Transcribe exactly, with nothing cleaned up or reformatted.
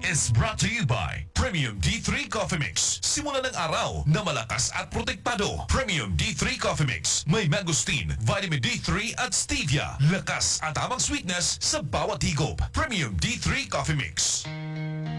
is brought to you by Premium D three Coffee Mix. Simula ng araw na malakas at protektado. Premium D three Coffee Mix. May mangosteen, vitamin D three at stevia. Lakas at tamang sweetness sa bawat higop. Premium D three Coffee Mix.